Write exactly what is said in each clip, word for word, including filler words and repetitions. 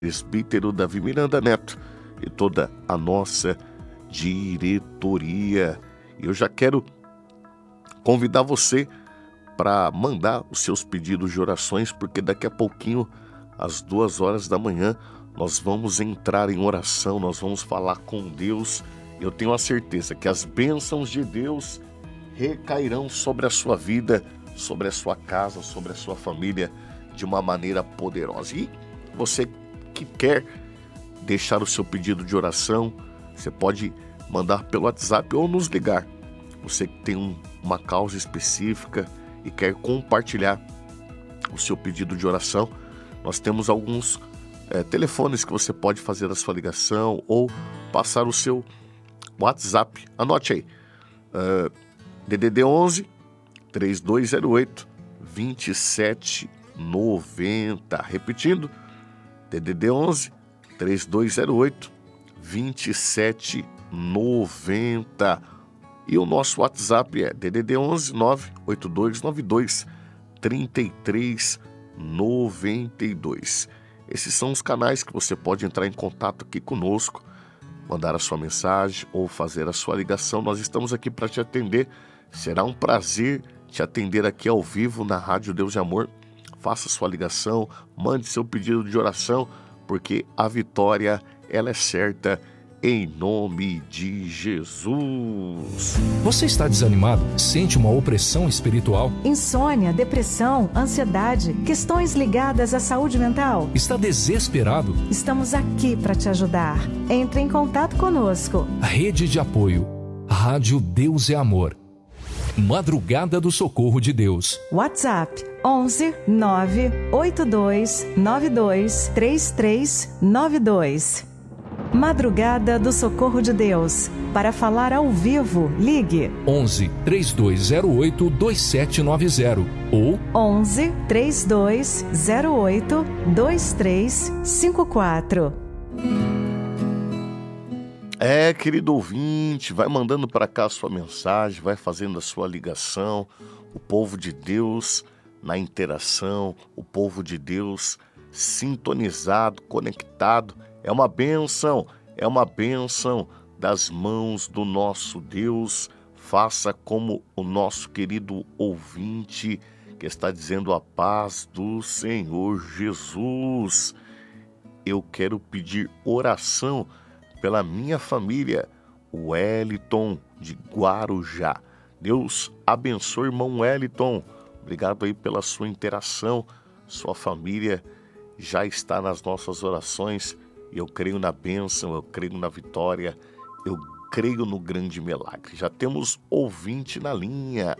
presbítero Davi Miranda Neto e toda a nossa diretoria. Eu já quero convidar você para mandar os seus pedidos de orações, porque daqui a pouquinho, às duas horas da manhã, nós vamos entrar em oração, nós vamos falar com Deus. Eu tenho a certeza que as bênçãos de Deus recairão sobre a sua vida, sobre a sua casa, sobre a sua família, de uma maneira poderosa. E você que quer deixar o seu pedido de oração, você pode mandar pelo WhatsApp ou nos ligar. Você que tem um, uma causa específica e quer compartilhar o seu pedido de oração, nós temos alguns é, telefones que você pode fazer a sua ligação ou passar o seu WhatsApp. Anote aí, uh, D D D onze, três dois zero oito, dois sete nove zero. Repetindo, D D D onze, três dois zero oito, dois sete nove zero. E o nosso WhatsApp é D D D onze, nove oito dois nove dois, três três nove dois. Esses são os canais que você pode entrar em contato aqui conosco, mandar a sua mensagem ou fazer a sua ligação. Nós estamos aqui para te atender. Será um prazer te atender aqui ao vivo na Rádio Deus de Amor. Faça sua ligação, mande seu pedido de oração, porque a vitória, ela é certa, em nome de Jesus. Você está desanimado? Sente uma opressão espiritual? Insônia, depressão, ansiedade, questões ligadas à saúde mental? Está desesperado? Estamos aqui para te ajudar. Entre em contato conosco. Rede de apoio. Rádio Deus é Amor. Madrugada do Socorro de Deus. WhatsApp onze nove oito dois nove dois três três nove dois. Madrugada do Socorro de Deus. Para falar ao vivo, ligue onze três dois zero oito dois sete nove zero ou onze três dois zero oito dois três cinco quatro. É, querido ouvinte, vai mandando para cá a sua mensagem, vai fazendo a sua ligação. O povo de Deus na interação, o povo de Deus sintonizado, conectado. É uma bênção, é uma bênção das mãos do nosso Deus. Faça como o nosso querido ouvinte que está dizendo a paz do Senhor Jesus. Eu quero pedir oração pela minha família, o Wellington de Guarujá. Deus abençoe, irmão Wellington. Obrigado aí pela sua interação. Sua família já está nas nossas orações. Eu creio na bênção, eu creio na vitória, eu creio no grande milagre. Já temos ouvinte na linha.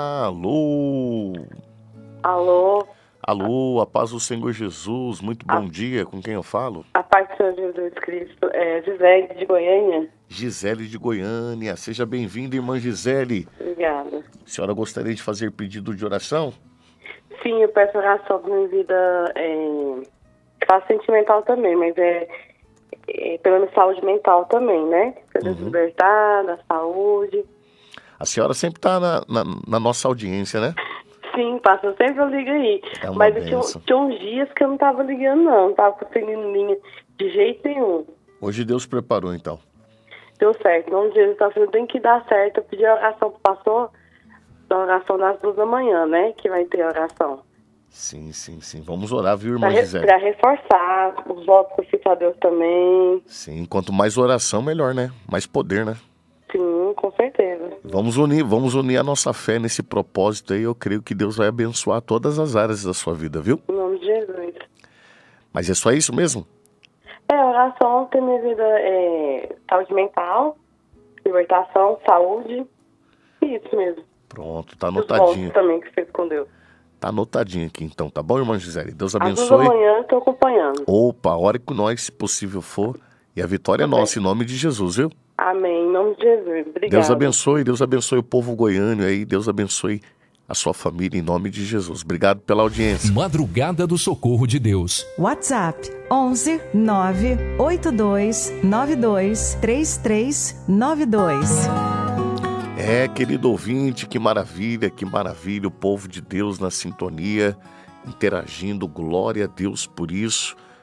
Alô? Alô? Alô, a paz do Senhor Jesus, muito bom a... dia, com quem eu falo? A paz do Senhor Jesus Cristo, é Gisele de Goiânia. Gisele de Goiânia, seja bem-vinda, irmã Gisele. Obrigada. A senhora gostaria de fazer pedido de oração? Sim, eu peço oração para minha vida, é, fase sentimental também, mas é, é pela minha saúde mental também, né? Pra Deus uhum. libertar, da saúde. A senhora sempre está na, na, na nossa audiência, né? Sim, passa, sempre eu ligo aí. É mas eu tinha, tinha uns dias que eu não tava ligando, não. Não tava conseguindo linha de jeito nenhum. Hoje Deus preparou, então. Deu certo. Em nome de Jesus, tá falando, tem que dar certo. Eu pedi a oração pro pastor, da oração das duas da manhã, né? Que vai ter oração. Sim, sim, sim. Vamos orar, viu, irmã pra, Gisele? Pra reforçar os votos que eu fiz a Deus também. Sim, quanto mais oração, melhor, né? Mais poder, né? Sim, com certeza. Vamos unir, vamos unir a nossa fé nesse propósito aí. Eu creio que Deus vai abençoar todas as áreas da sua vida, viu? Em nome de Jesus. Mas é só isso mesmo? É, oração tem minha vida, é, saúde mental, libertação, saúde, isso mesmo. Pronto, tá anotadinho. Os também que fez com Deus. Tá anotadinho aqui então, tá bom, irmã Gisele? Deus abençoe. Às duas da manhã eu tô acompanhando. Opa, ore com nós, se possível for. E a vitória okay. é nossa, em nome de Jesus, viu? Amém, em nome de Jesus. Obrigada. Deus abençoe, Deus abençoe o povo goiano aí, Deus abençoe a sua família em nome de Jesus. Obrigado pela audiência. Madrugada do Socorro de Deus. WhatsApp onze nove oito dois nove dois três três nove dois. É, querido ouvinte, que maravilha, que maravilha, o povo de Deus na sintonia, interagindo, glória a Deus por isso.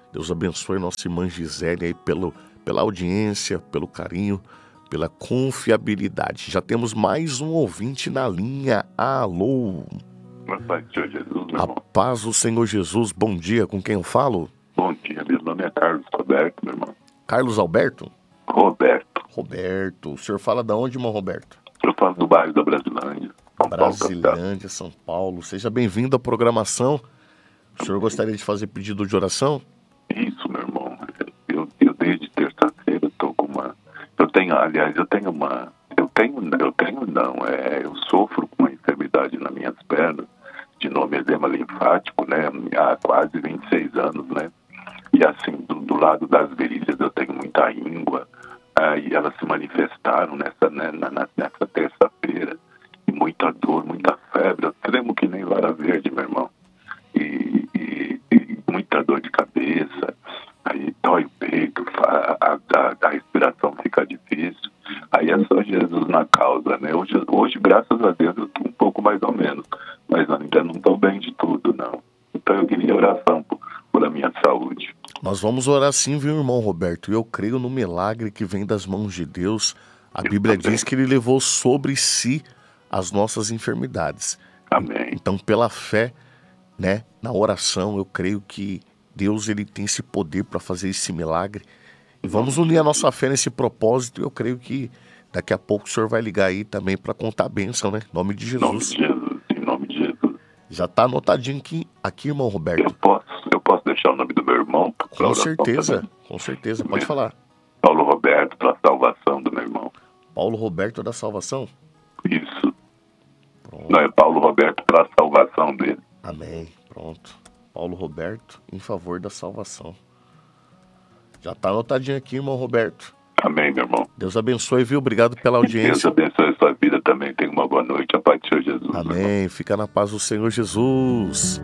Deus abençoe nossa irmã Gisele aí pelo, pela audiência, pelo carinho, pela confiabilidade. Já temos mais um ouvinte na linha. Alô? A paz do Senhor Jesus, meu A irmão. paz do Senhor Jesus. Bom dia, com quem eu falo? Bom dia, meu nome é Carlos Roberto, meu irmão. Carlos Alberto? Roberto. Roberto. O senhor fala de onde, irmão Roberto? Eu falo do bairro da Brasilândia. São Paulo, capital. Brasilândia, São Paulo. Seja bem-vindo à programação. O senhor gostaria de fazer pedido de oração? Isso, meu irmão. Eu, eu desde terça-feira tô com uma... Eu tenho, aliás, eu tenho uma... Eu tenho, eu tenho não, é... Eu sofro com uma enfermidade nas minhas pernas, de nome edema linfático, né? Há quase vinte e seis anos, né? E assim, do, do lado das virilhas eu tenho muita íngua. Aí elas se manifestaram nessa, né, na, nessa terça-feira. E muita dor, muita febre. Eu tremo que nem vara verde, meu irmão. E, e, e muita dor de cabeça. Aí dói o peito, a, a, a respiração fica difícil. Aí é só Jesus na causa, né? Hoje, hoje, graças a Deus, eu tô um pouco mais ou menos. Mas ainda não estou bem de tudo, não. Então eu queria oração por, por a minha saúde. Nós vamos orar sim, viu, irmão Roberto? Eu creio no milagre que vem das mãos de Deus. A Eu Bíblia também. diz que ele levou sobre si as nossas enfermidades. Amém. Então, pela fé, né, na oração, eu creio que Deus ele tem esse poder para fazer esse milagre. E vamos unir a nossa fé nesse propósito. Eu creio que daqui a pouco o senhor vai ligar aí também para contar a bênção, né? Em nome de Em nome Jesus. de Jesus, em nome de Jesus. Já está anotadinho aqui, aqui, irmão Eu Roberto. posso, eu posso deixar o nome do meu irmão? pra Com oração certeza, também? com certeza. Pode falar. Paulo Roberto, para a salvação do meu irmão. Paulo Roberto da Salvação. Isso. Pronto. Não, é Paulo Roberto para a salvação dele. Amém. Pronto. Paulo Roberto em favor da salvação. Já está anotadinho aqui, irmão Roberto. Amém, meu irmão. Deus abençoe, viu? Obrigado pela Deus audiência. abençoe a sua vida também. Tenha uma boa noite. A paz do Senhor Jesus. meu irmão. Amém. Fica na paz do Senhor Jesus.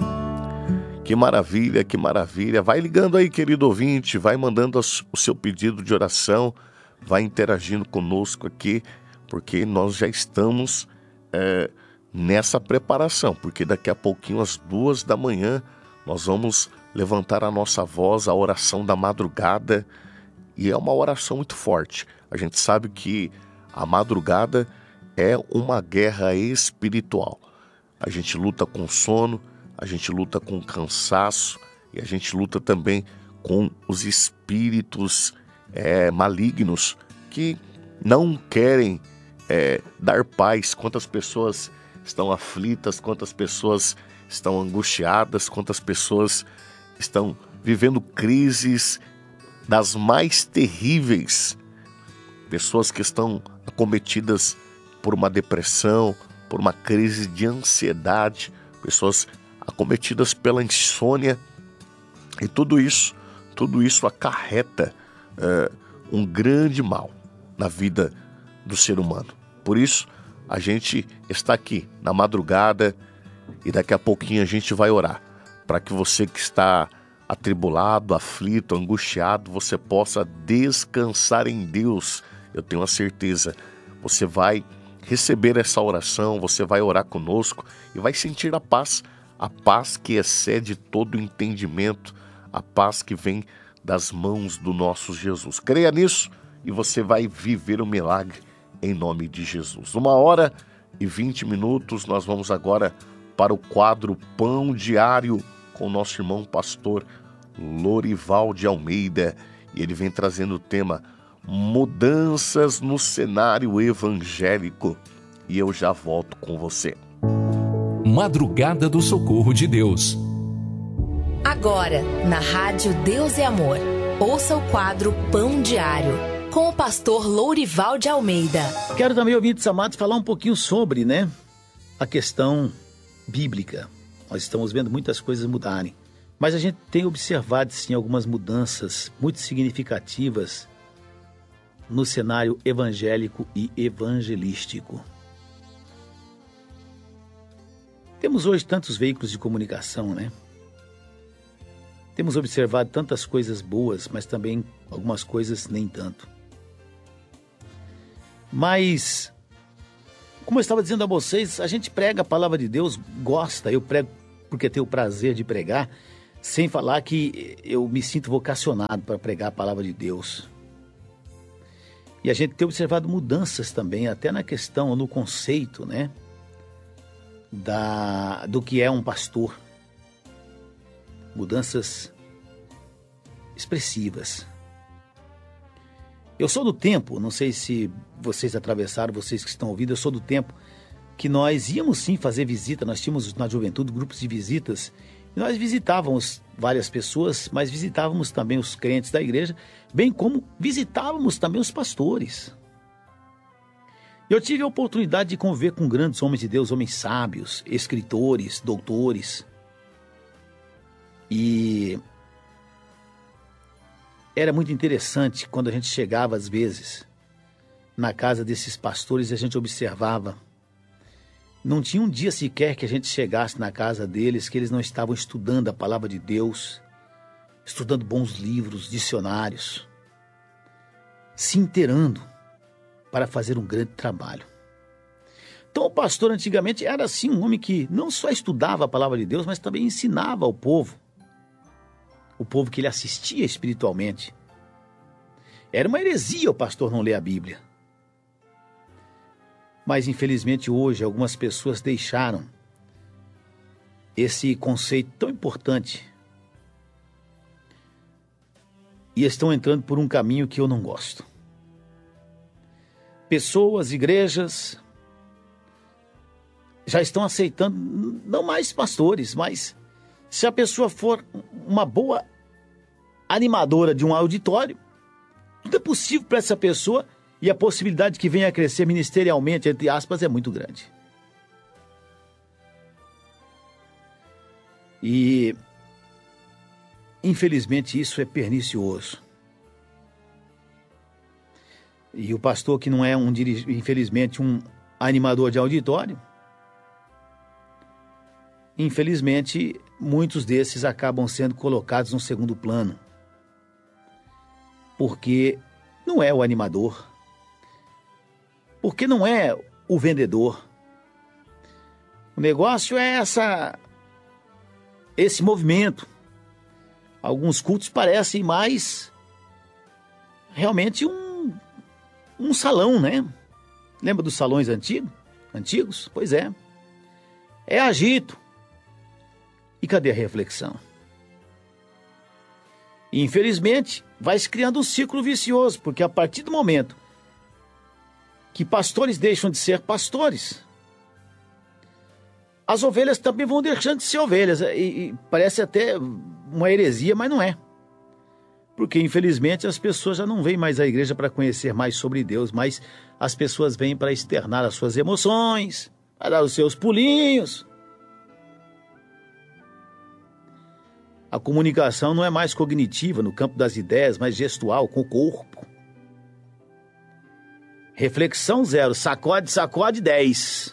Que maravilha, que maravilha. Vai ligando aí, querido ouvinte. Vai mandando as- o seu pedido de oração. Vai interagindo conosco aqui, porque nós já estamos é, nessa preparação. Porque daqui a pouquinho, às duas da manhã, nós vamos levantar a nossa voz, a oração da madrugada. E é uma oração muito forte. A gente sabe que a madrugada é uma guerra espiritual. A gente luta com sono, a gente luta com cansaço e a gente luta também com os espíritos é, malignos que não querem é, dar paz. Quantas pessoas estão aflitas, quantas pessoas estão angustiadas, quantas pessoas estão vivendo crises das mais terríveis. Pessoas que estão acometidas por uma depressão, por uma crise de ansiedade, pessoas acometidas pela insônia. E tudo isso, tudo isso acarreta é, um grande mal na vida do ser humano. Por isso, a gente está aqui na madrugada e daqui a pouquinho a gente vai orar para que você que está atribulado, aflito, angustiado, você possa descansar em Deus. Eu tenho a certeza, você vai receber essa oração, você vai orar conosco e vai sentir a paz, a paz que excede todo o entendimento, a paz que vem das mãos do nosso Jesus. Creia nisso e você vai viver o milagre em nome de Jesus. Uma hora e vinte minutos, nós vamos agora para o quadro Pão Diário com o nosso irmão pastor Lorival de Almeida, e ele vem trazendo o tema Mudanças no Cenário Evangélico, e eu já volto com você. Madrugada do Socorro de Deus. Agora, na Rádio Deus é Amor, ouça o quadro Pão Diário, com o pastor Lourival de Almeida. Quero também, ouvintes amados, falar um pouquinho sobre, né, a questão bíblica. Nós estamos vendo muitas coisas mudarem, mas a gente tem observado, sim, algumas mudanças muito significativas no cenário evangélico e evangelístico. Temos hoje tantos veículos de comunicação, né? Temos observado tantas coisas boas, mas também algumas coisas nem tanto. Mas, como eu estava dizendo a vocês, a gente prega a palavra de Deus, gosta, eu prego porque tenho o prazer de pregar, Sem falar que eu me sinto vocacionado para pregar a palavra de Deus. E a gente tem observado mudanças também, até na questão, no conceito, né, da, do que é um pastor. Mudanças expressivas. Eu sou do tempo, não sei se vocês atravessaram, vocês que estão ouvindo, eu sou do tempo que nós íamos sim fazer visita, nós tínhamos na juventude grupos de visitas, e nós visitávamos várias pessoas, mas visitávamos também os crentes da igreja, bem como visitávamos também os pastores. Eu tive a oportunidade de conviver com grandes homens de Deus, homens sábios, escritores, doutores, e era muito interessante quando a gente chegava às vezes na casa desses pastores e a gente observava. Não tinha um dia sequer que a gente chegasse na casa deles que eles não estavam estudando a palavra de Deus, estudando bons livros, dicionários, se inteirando para fazer um grande trabalho. Então o pastor antigamente era assim um homem que não só estudava a palavra de Deus, mas também ensinava ao povo, o povo que ele assistia espiritualmente. Era uma heresia o pastor não ler a Bíblia. Mas, infelizmente, hoje, algumas pessoas deixaram esse conceito tão importante e estão entrando por um caminho que eu não gosto. Pessoas, igrejas, já estão aceitando, não mais pastores, mas se a pessoa for uma boa animadora de um auditório, tudo é possível para essa pessoa. E a possibilidade que venha a crescer ministerialmente, entre aspas, é muito grande. E, infelizmente, isso é pernicioso. E o pastor que não é, um infelizmente, um animador de auditório, infelizmente, muitos desses acabam sendo colocados no segundo plano. Porque não é o animador. Porque não é o vendedor. O negócio é essa, esse movimento. Alguns cultos parecem mais realmente um, um salão, né? Lembra dos salões antigos? Antigos? Pois é. É agito. E cadê a reflexão? E, infelizmente, vai se criando um ciclo vicioso, porque a partir do momento que pastores deixam de ser pastores, as ovelhas também vão deixando de ser ovelhas. E, e parece até uma heresia, mas não é. Porque, infelizmente, as pessoas já não vêm mais à igreja para conhecer mais sobre Deus, mas as pessoas vêm para externar as suas emoções, para dar os seus pulinhos. A comunicação não é mais cognitiva no campo das ideias, mas gestual, com o corpo. Reflexão zero, sacode, sacode dez.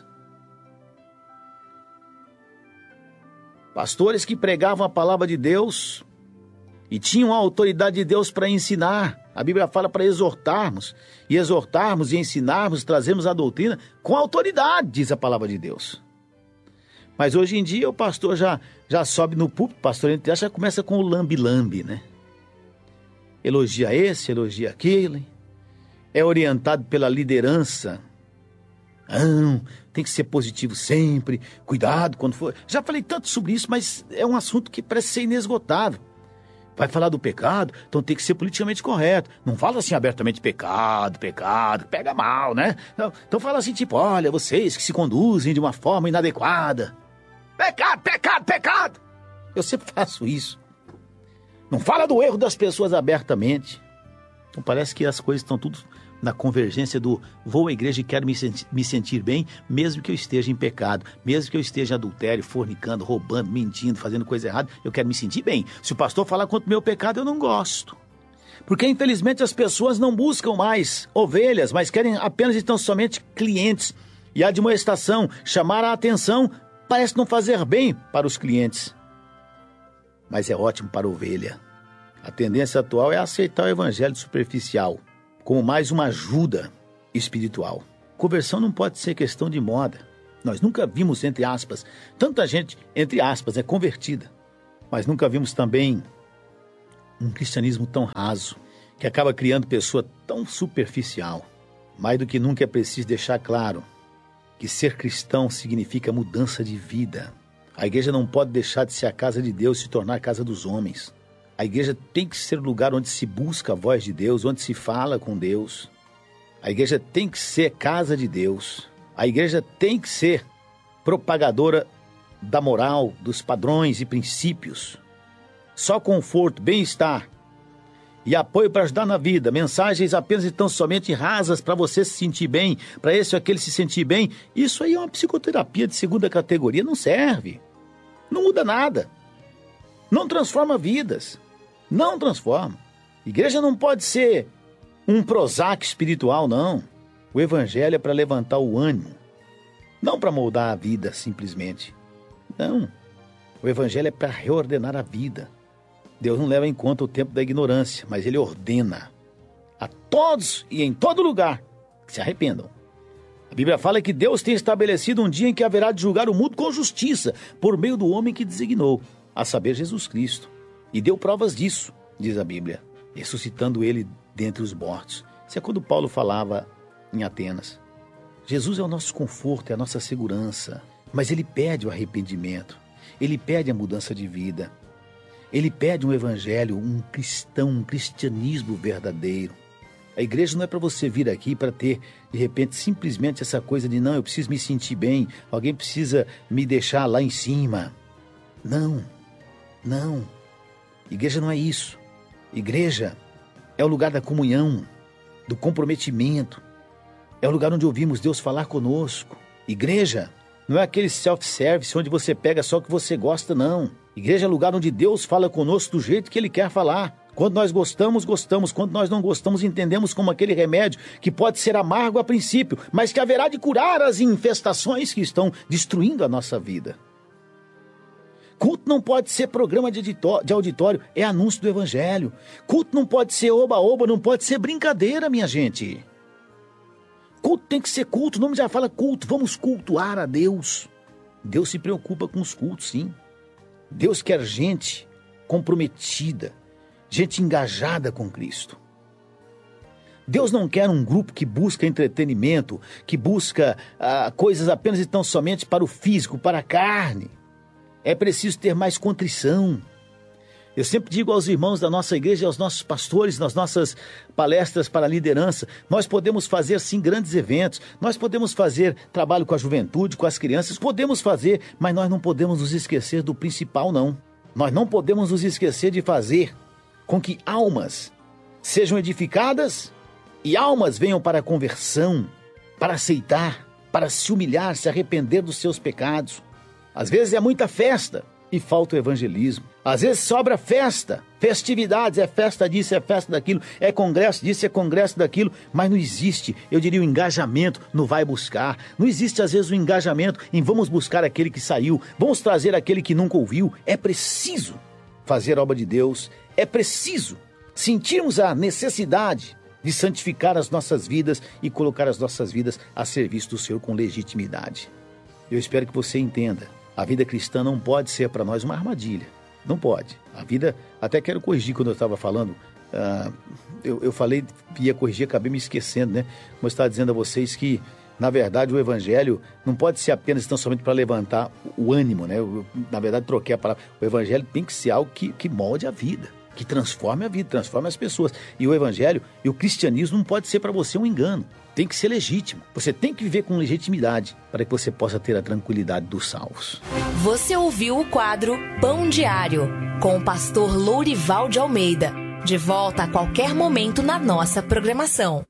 Pastores que pregavam a palavra de Deus e tinham a autoridade de Deus para ensinar. A Bíblia fala para exortarmos, e exortarmos e ensinarmos, trazermos a doutrina com autoridade, diz a palavra de Deus. Mas hoje em dia o pastor já, já sobe no púlpito, o pastor já começa com o lambe-lambe, né? Elogia esse, elogia aquele. É orientado pela liderança. Não, tem que ser positivo sempre, cuidado quando for. Já falei tanto sobre isso, mas é um assunto que parece ser inesgotável. Vai falar do pecado, então tem que ser politicamente correto. Não fala assim abertamente pecado, pecado, pega mal, né? Então, então fala assim tipo, olha, vocês que se conduzem de uma forma inadequada. Pecado, pecado, pecado. Eu sempre faço isso. Não fala do erro das pessoas abertamente. Então parece que as coisas estão tudo na convergência do vou à igreja e quero me, senti- me sentir bem, mesmo que eu esteja em pecado, mesmo que eu esteja em adultério, fornicando, roubando, mentindo, fazendo coisa errada, eu quero me sentir bem. Se o pastor falar contra o meu pecado, eu não gosto. Porque, infelizmente, as pessoas não buscam mais ovelhas, mas querem apenas e tão somente clientes. E a admoestação, chamar a atenção, parece não fazer bem para os clientes. Mas é ótimo para a ovelha. A tendência atual é aceitar o evangelho superficial como mais uma ajuda espiritual. Conversão não pode ser questão de moda. Nós nunca vimos, entre aspas, tanta gente, entre aspas, é convertida. Mas nunca vimos também um cristianismo tão raso, que acaba criando pessoa tão superficial. Mais do que nunca é preciso deixar claro que ser cristão significa mudança de vida. A igreja não pode deixar de ser a casa de Deus e se tornar a casa dos homens. A igreja tem que ser o lugar onde se busca a voz de Deus, onde se fala com Deus. A igreja tem que ser casa de Deus. A igreja tem que ser propagadora da moral, dos padrões e princípios. Só conforto, bem-estar e apoio para ajudar na vida, mensagens apenas e tão somente rasas para você se sentir bem, para esse ou aquele se sentir bem, isso aí é uma psicoterapia de segunda categoria, não serve. Não muda nada. Não transforma vidas. Não transforma. Igreja não pode ser um Prozac espiritual, não. O evangelho é para levantar o ânimo, não para moldar a vida simplesmente. Não. O evangelho é para reordenar a vida. Deus não leva em conta o tempo da ignorância, mas Ele ordena a todos e em todo lugar que se arrependam. A Bíblia fala que Deus tem estabelecido um dia em que haverá de julgar o mundo com justiça, por meio do homem que designou, a saber, Jesus Cristo. E deu provas disso, diz a Bíblia, ressuscitando Ele dentre os mortos. Isso é quando Paulo falava em Atenas. Jesus é o nosso conforto, é a nossa segurança, mas Ele pede o arrependimento, Ele pede a mudança de vida. Ele pede um evangelho, um cristão, um cristianismo verdadeiro. A igreja não é para você vir aqui para ter, de repente, simplesmente essa coisa de não, eu preciso me sentir bem, alguém precisa me deixar lá em cima. Não, não. Igreja não é isso. Igreja é o lugar da comunhão, do comprometimento. É o lugar onde ouvimos Deus falar conosco. Igreja não é aquele self-service onde você pega só o que você gosta, não. Igreja é lugar onde Deus fala conosco do jeito que Ele quer falar. Quando nós gostamos, gostamos. Quando nós não gostamos, entendemos como aquele remédio que pode ser amargo a princípio, mas que haverá de curar as infestações que estão destruindo a nossa vida. Culto não pode ser programa de auditório, é anúncio do evangelho. Culto não pode ser oba-oba, não pode ser brincadeira, minha gente. Culto tem que ser culto, o nome já fala culto, vamos cultuar a Deus. Deus se preocupa com os cultos, sim. Deus quer gente comprometida, gente engajada com Cristo. Deus não quer um grupo que busca entretenimento, que busca ah, coisas apenas e tão somente para o físico, para a carne. É preciso ter mais contrição. Eu sempre digo aos irmãos da nossa igreja e aos nossos pastores, nas nossas palestras para a liderança, nós podemos fazer sim grandes eventos, nós podemos fazer trabalho com a juventude, com as crianças, podemos fazer, mas nós não podemos nos esquecer do principal, não. Nós não podemos nos esquecer de fazer com que almas sejam edificadas e almas venham para a conversão, para aceitar, para se humilhar, se arrepender dos seus pecados. Às vezes é muita festa e falta o evangelismo. Às vezes sobra festa, festividades, é festa disso, é festa daquilo, é congresso disso, é congresso daquilo, mas não existe, eu diria, o engajamento no vai buscar. Não existe, às vezes, o engajamento em vamos buscar aquele que saiu, vamos trazer aquele que nunca ouviu. É preciso fazer a obra de Deus, é preciso sentirmos a necessidade de santificar as nossas vidas e colocar as nossas vidas a serviço do Senhor com legitimidade. Eu espero que você entenda. A vida cristã não pode ser para nós uma armadilha. Não pode. A vida, até quero corrigir quando eu estava falando, uh, eu, eu falei, ia corrigir, acabei me esquecendo, né? Como eu estava dizendo a vocês que, na verdade, o evangelho não pode ser apenas tão somente para levantar o ânimo, né? Eu, na verdade, troquei a palavra. O evangelho tem que ser algo que, que molde a vida, que transforme a vida, transforme as pessoas. E o evangelho e o cristianismo não pode ser para você um engano. Tem que ser legítimo. Você tem que viver com legitimidade para que você possa ter a tranquilidade dos salvos. Você ouviu o quadro Pão Diário, com o pastor Lourival de Almeida. De volta a qualquer momento na nossa programação.